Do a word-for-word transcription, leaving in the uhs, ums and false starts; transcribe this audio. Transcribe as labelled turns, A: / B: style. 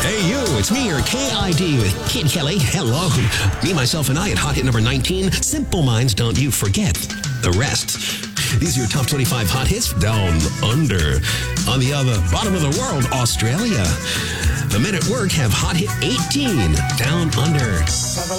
A: Hey, you, it's me, your K I D with Kid Kelly. Hello. Me, myself, and I at hot hit number nineteen. Simple Minds, don't you forget the rest. These are your top twenty-five hot hits down under. On the other bottom of the world, Australia. The Men at Work have hot hit eighteen down under.